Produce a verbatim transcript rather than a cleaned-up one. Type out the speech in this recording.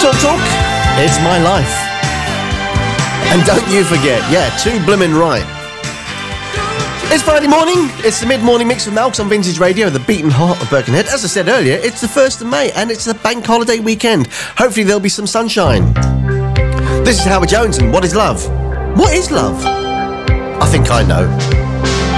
Talk Talk, it's my life. And don't you forget, yeah, too blimmin' right. It's Friday morning, it's the mid-morning mix with Malks on Vintage Radio, the beating heart of Birkenhead. As I said earlier, it's the first of May and it's a bank holiday weekend. Hopefully there'll be some sunshine. This is Howard Jones and What is Love? What is love? I think I know.